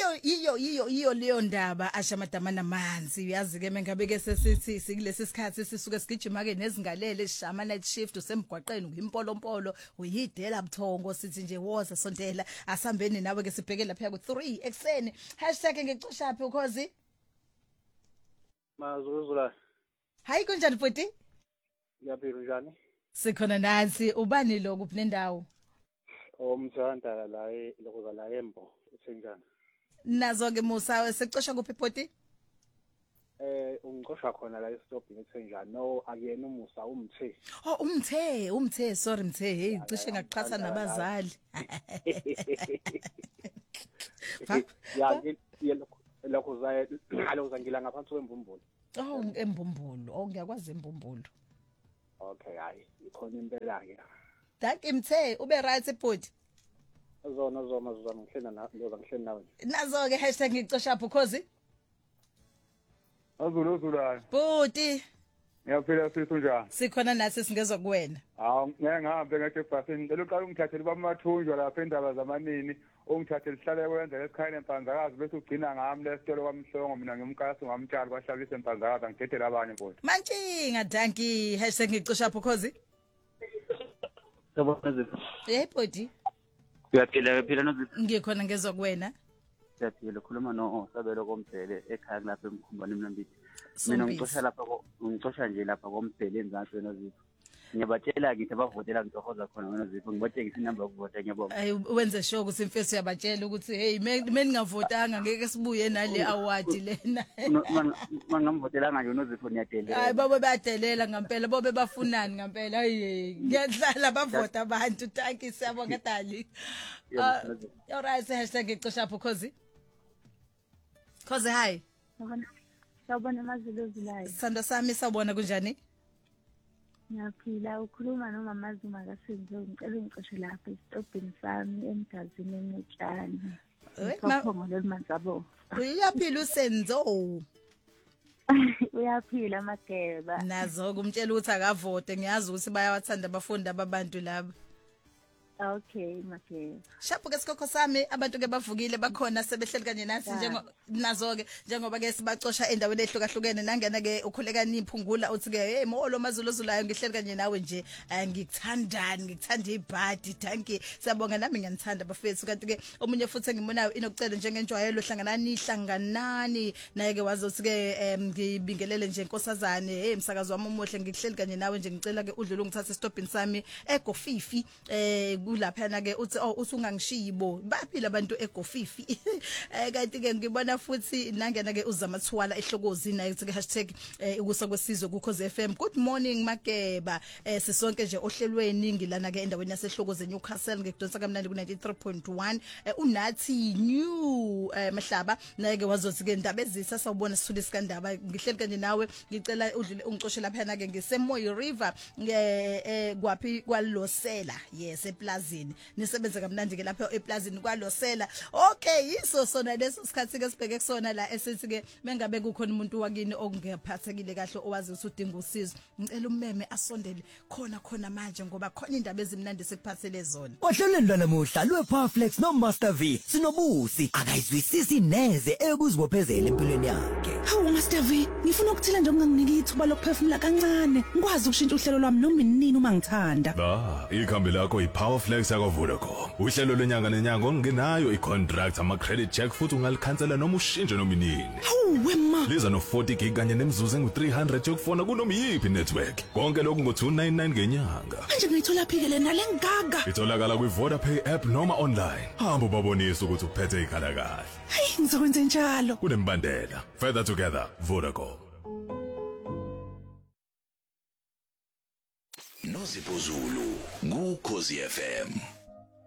iyo leyo ndaba ashamadama namanzi uyazi ke mengabe sesithi sikulesi sikhathi sisuke sigijima ke nezingalele sishama night shift usemgwaqeni uyimpolompolo uyidela buthongo sithi nje woza sondela asambeni nawe ke sibheke lapha ku 3 ekseni #ngicoshapi ukhozi Mazuzula. Hayi kunjani futhi? Ngiyaphila njani? Sikhona nansi ubani lo kuphi nendawo? Umthanda lokuza la embo senjani? Nazo ke Musa secosha kuphi futhi? Ungicosha khona la estopini senjani? No akuyena umusa umthe. Oh umthe sorry mthe hey cishe ngaqhatha nabazali. Ya lokho ngila ngaphansi kwembumbulu. Oh embumbulu ngiyakwazi embumbulu. Okay hayi ikhona impela ke. Danke mthe ube right ebhuti. Zona ngihlena nawe. Nazo ke #ngicosha ukhozi. Azulazula. Bhuti. Ngiyaphila sithu njani? Sikhona nathi singezwe kuwena. Ngeke ngihambe ngathi ebhasini ngicela uqala ungithathele bamathunjwa lapha endaba zamanini ungithathele sihlale kwenza lesikhaya empandakazi bese ugcina ngami lesitolo kwamhlongo mina ngimkasi ngamtshali kwahlalisa empandakazi angithethele abanye mfowethu. Mantshinga danki #ngicosha ukhozi. Sabona Hey bhuti. Uyaphila noziphi? Ngikhona ngezwe kuwena. Siyaphila khuluma Sabelo komdele ekhaya lapha emkhumbani emnambithi. Mina ngicosha nje lapha komdele enzansi wena zipho. Ngiyabatshela ngithi abavotela ngitohoza khona wena zipho ngibotshengisa inamba yokuvota ngiyabonga. Ayi wenze sure ukuthi imfeso yabatshela ukuthi hey meningavotanga ngeke sibuye nale award lena. Mangamvotelanga nje nozipho niyadelela. Hayi bobe bayadelela ngempela bobe bafunani ngempela hayi ngiyadlala bavota abantu thank you siyabonga dali. Alright #ngicosha ukhozi. Khoze hi. Sawubona mazuluzulayo. Sando sami sawubona kunjani? Ngiyaphila ukhuluma nomama Zuma kaSenzo ngicela ungicoshe lapha estopini sami emgazini eMutshani. Ngapho lemanzabo. Uyaphila uSenzo. Uyaphila Mageba. Nazo kumtshela ukuthi akavote ngiyazi ukuthi bayawathanda abafundi ababantu laba. Okay Mageba. Shapho ke sikho sami abantu ke bavukile bakhona sebehleli kanye nasi nazo ke njengoba ke sibacosha endaweni ehlukahlukene nangena ke ukhulekani iphungula uthi ke hey molo mazuluzulayo ngihleli kanye nawe nje ngikuthandani ngikuthanda ibhadi thank you siyabonga nami ngiyanithanda bafethu kanti ke omunye futhi engimonayo inokucela njengenjwayelo hlanganani naye ke wazothi ke ngibingelele nje inkosazane hey msakazi wami umuhle ngikuhleli kanye nawe nje ngicela ke udlule ungithathe stopini sami eGofifi kulapha na ke uthi usungangishiyibo baphila abantu eGofifi kanti ke ngibona futhi nangena ke uZamathwala ehlokozi naye uthi ke #ukusa kwesizwe kuKhoze FM good morning Mageba sisonke nje ohlelweni ngilana ke endaweni yasehlokoze Newcastle ngikudonsa kamnandi ku 93.1 unathi new Mahlaba naye ke wazothi ke indaba ezisa sawubona sithule sikandaba ngihleli kanje nawe ngicela udlule ungicoshe lapha na ke ngiseMoy River kwapi kwaLosela yes eplazini nisebenza kamnandi ke lapha eplazini kwaLosela okay yiso sona leso sikhathi ke sibheke kusona la esithi ke mengabe kukhona umuntu wakini ongephathekile kahle owazi ukuthi udinga usizo ngicela ummeme asondele khona manje ngoba khona indaba ezimnandi sekuphathele zona ohlelweni lanamuhla lwePowerFlex noMaster V sinobusi akayizwisisi neze ekuzibophezela empilweni yakhe hawu Master V ngifuna ukuthela nje unganginiki ithuba lokuphefumula kancane ngikwazi ukushintsha uhlelo lwami noma inini uma ngithanda ikhambi lakho iPowerFlex yakwaVodacom uhlelo lenyanga nenyanga ongenayo icontract ama credit check futhi ungalikhansela noma ushintshe noma inini hawu wema liza no 40 gig kanye nemzuzu engu300 yokufona kunoma yipi network konke lokhu ngo299 ngenyanga manje ngiyithola phike lena lengaga itholakala kwiVodapay app noma online hamba ubabonise ukuthi uphethe ikhala kahle hayi ngizokwenza njalo kunembandela further together Vodacom Nozipho Zulu kuKhozi FM